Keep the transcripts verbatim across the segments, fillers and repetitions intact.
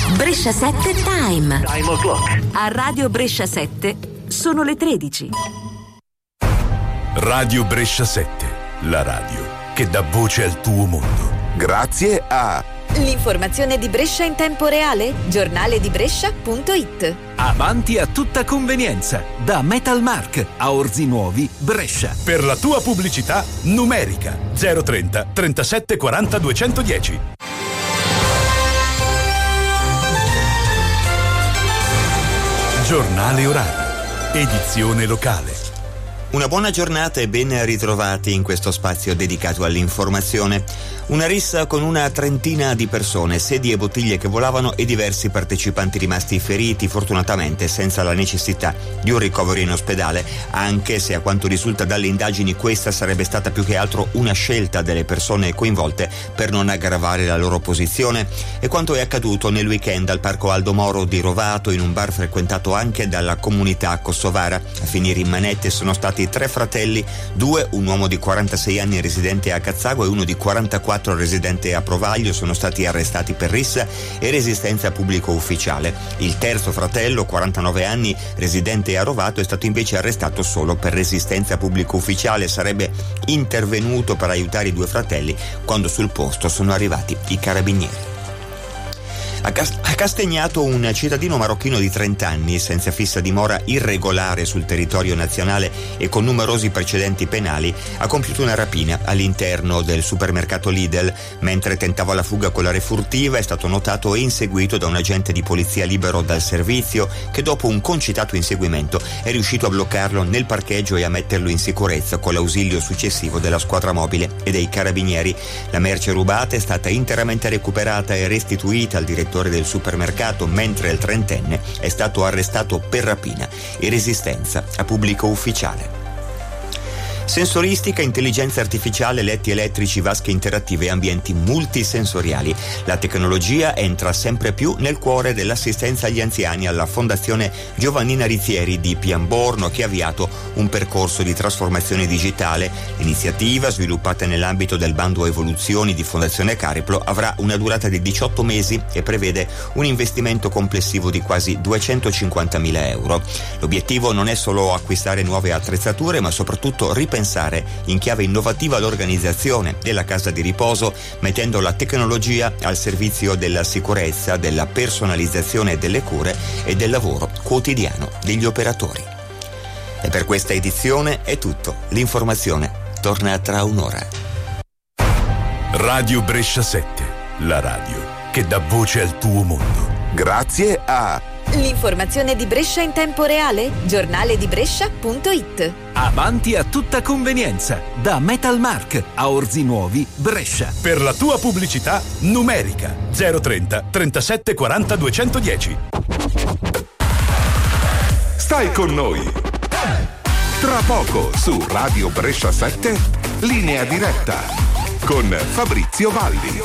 Brescia sette Time. Time o'clock. A Radio Brescia sette sono le tredici. Radio Brescia sette, la radio che dà voce al tuo mondo. Grazie a l'informazione di Brescia in tempo reale, giornale di Brescia punto it. Avanti a tutta convenienza, da Metalmark a Orzi Nuovi, Brescia. Per la tua pubblicità numerica zero trenta trentasette quaranta duecentodieci. Giornale orario, edizione locale. Una buona giornata e ben ritrovati in questo spazio dedicato all'informazione. Una rissa con una trentina di persone, sedie e bottiglie che volavano e diversi partecipanti rimasti feriti, fortunatamente senza la necessità di un ricovero in ospedale, anche se a quanto risulta dalle indagini questa sarebbe stata più che altro una scelta delle persone coinvolte per non aggravare la loro posizione. E quanto è accaduto nel weekend al Parco Aldo Moro di Rovato, in un bar frequentato anche dalla comunità kosovara. A finire in manette sono stati tre fratelli, due, un uomo di quarantasei anni residente a Cazzago e uno di quarantaquattro residente a Provaglio, sono stati arrestati per rissa e resistenza pubblico ufficiale. Il terzo fratello, quarantanove anni, residente a Rovato, è stato invece arrestato solo per resistenza pubblico ufficiale. Sarebbe intervenuto per aiutare i due fratelli quando sul posto sono arrivati i carabinieri. A Castagnato un cittadino marocchino di trenta anni, senza fissa dimora, irregolare sul territorio nazionale e con numerosi precedenti penali, ha compiuto una rapina all'interno del supermercato Lidl. Mentre tentava la fuga con la refurtiva è stato notato e inseguito da un agente di polizia libero dal servizio che, dopo un concitato inseguimento, è riuscito a bloccarlo nel parcheggio e a metterlo in sicurezza con l'ausilio successivo della squadra mobile e dei carabinieri. La merce rubata è stata interamente recuperata e restituita al direttore del supermercato, mentre il trentenne è stato arrestato per rapina e resistenza a pubblico ufficiale. Sensoristica, intelligenza artificiale, letti elettrici, vasche interattive e ambienti multisensoriali. La tecnologia entra sempre più nel cuore dell'assistenza agli anziani alla Fondazione Giovannina Rizzieri di Pianborno, che ha avviato un percorso di trasformazione digitale. L'iniziativa, sviluppata nell'ambito del bando Evoluzioni di Fondazione Cariplo, avrà una durata di diciotto mesi e prevede un investimento complessivo di quasi duecentocinquantamila euro. L'obiettivo non è solo acquistare nuove attrezzature, ma soprattutto ripensare pensare in chiave innovativa l'organizzazione della casa di riposo, mettendo la tecnologia al servizio della sicurezza, della personalizzazione delle cure e del lavoro quotidiano degli operatori. E per questa edizione è tutto. L'informazione torna tra un'ora. Radio Brescia sette, la radio che dà voce al tuo mondo. Grazie a l'informazione di Brescia in tempo reale, giornale di Brescia punto it. Avanti a tutta convenienza, da Metalmark a Orzi Nuovi, Brescia. Per la tua pubblicità numerica zero trenta trentasette quaranta duecentodieci. Stai con noi. Tra poco su Radio Brescia sette, linea diretta con Fabrizio Valli.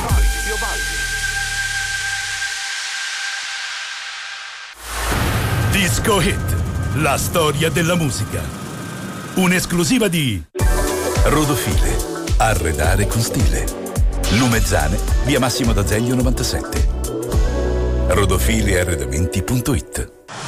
Disco Hit, la storia della musica. Un'esclusiva di Rodofile, arredare con stile. Lumezzane, via Massimo d'Azeglio novantasette. rodofile arredamenti punto it.